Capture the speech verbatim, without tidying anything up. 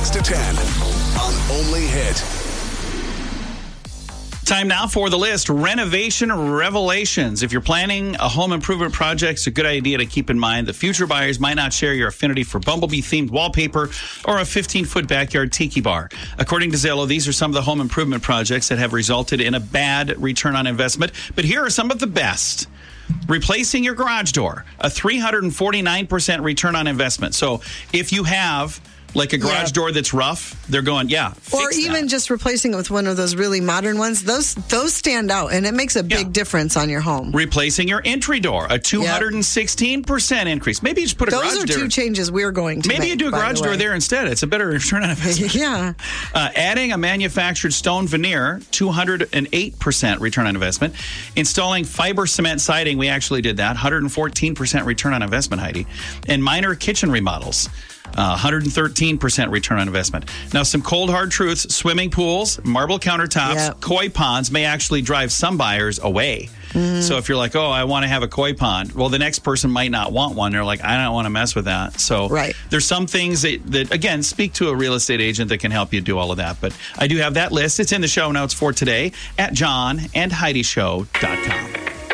six to ten on Only Hit. Time now for the list. Renovation revelations. If you're planning a home improvement project, it's a good idea to keep in mind that future buyers might not share your affinity for Bumblebee-themed wallpaper or a fifteen-foot backyard tiki bar. According to Zillow, these are some of the home improvement projects that have resulted in a bad return on investment. But here are some of the best. Replacing your garage door, a three hundred forty-nine percent return on investment. So if you have like a garage Yeah. door that's rough, they're going, yeah, fix Or even that. just replacing it with one of those really modern ones. Those those stand out, and it makes a big Yeah. difference on your home. Replacing your entry door, a two hundred sixteen percent increase. Maybe you just put a Those garage are door. two changes we're going to Maybe make, you do a by the garage door way. there instead. It's a better return on investment. Yeah. Uh, adding a manufactured stone veneer, two hundred eight percent return on investment. Installing fiber cement siding, we actually did that, one hundred fourteen percent return on investment, Heidi. And minor kitchen remodels, uh, one hundred thirteen percent return on investment. Now, some cold, hard truths. Swimming pools, marble countertops, Yep. koi ponds may actually drive some buyers away. Mm-hmm. So if you're like, oh, I want to have a koi pond, well, the next person might not want one. They're like, I don't want to mess with that. So Right. there's some things that, that, again, speak to a real estate agent that can help you do all of that. But I do have that list. It's in the show notes for today at john and heidi show dot com.